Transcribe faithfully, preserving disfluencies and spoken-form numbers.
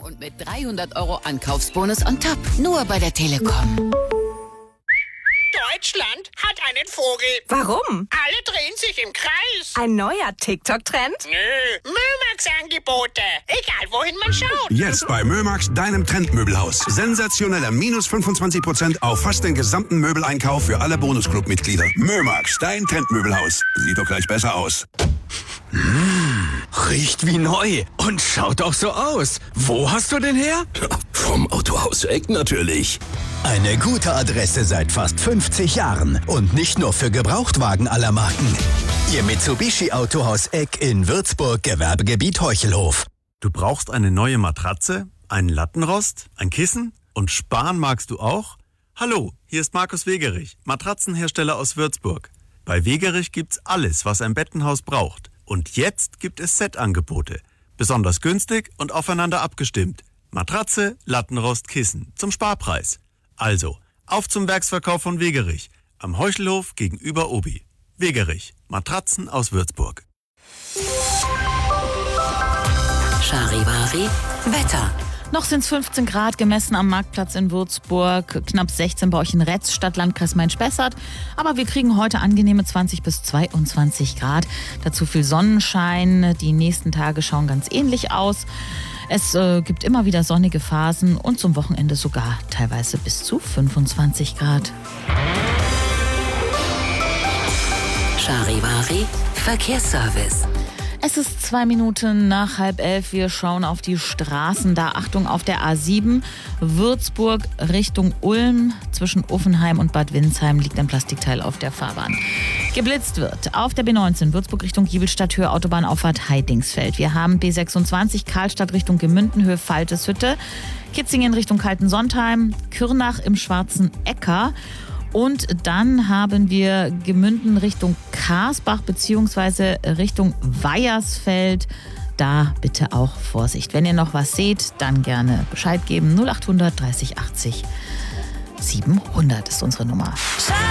Und mit dreihundert Euro Ankaufsbonus on top. Nur bei der Telekom. Deutschland hat einen Vogel. Warum? Alle drehen sich im Kreis. Ein neuer TikTok-Trend? Nö, Mömax-Angebote. Egal, wohin man schaut. Jetzt bei Mömax, deinem Trendmöbelhaus. Sensationeller minus fünfundzwanzig Prozent auf fast den gesamten Möbeleinkauf für alle Bonusclub-Mitglieder. Mömax, dein Trendmöbelhaus. Sieht doch gleich besser aus. Mmh, riecht wie neu und schaut auch so aus. Wo hast du den her? Ja, vom Autohaus Eck natürlich. Eine gute Adresse seit fast fünfzig Jahren und nicht nur für Gebrauchtwagen aller Marken. Ihr Mitsubishi Autohaus Eck in Würzburg, Gewerbegebiet Heuchelhof. Du brauchst eine neue Matratze, einen Lattenrost, ein Kissen und sparen magst du auch? Hallo, hier ist Markus Wegerich, Matratzenhersteller aus Würzburg. Bei Wegerich gibt's alles, was ein Bettenhaus braucht. Und jetzt gibt es Set-Angebote. Besonders günstig und aufeinander abgestimmt. Matratze, Lattenrost, Kissen zum Sparpreis. Also, auf zum Werksverkauf von Wegerich. Am Heuchelhof gegenüber Obi. Wegerich, Matratzen aus Würzburg. Charivari, Wetter. Noch sind es fünfzehn Grad, gemessen am Marktplatz in Würzburg, knapp sechzehn bei euch in Retz, Stadt-Landkreis Main-Spessart. Aber wir kriegen heute angenehme zwanzig bis zweiundzwanzig Grad. Dazu viel Sonnenschein. Die nächsten Tage schauen ganz ähnlich aus. Es äh, gibt immer wieder sonnige Phasen und zum Wochenende sogar teilweise bis zu fünfundzwanzig Grad. Charivari, Verkehrsservice. Es ist zwei Minuten nach halb elf. Wir schauen auf die Straßen. Da Achtung auf der A sieben, Würzburg Richtung Ulm. Zwischen Uffenheim und Bad Windsheim liegt ein Plastikteil auf der Fahrbahn. Geblitzt wird auf der B neunzehn, Würzburg Richtung Giebelstadt, Höhe Autobahnauffahrt Heidingsfeld. Wir haben B sechsundzwanzig, Karlstadt Richtung Gemünden, Höhe Falteshütte. Kitzingen Richtung Kaltensontheim, Kürnach im Schwarzen Äcker. Und dann haben wir Gemünden Richtung Karsbach bzw. Richtung Weiersfeld. Da bitte auch Vorsicht. Wenn ihr noch was seht, dann gerne Bescheid geben. null achthundert dreißig achtzig siebenhundert ist unsere Nummer.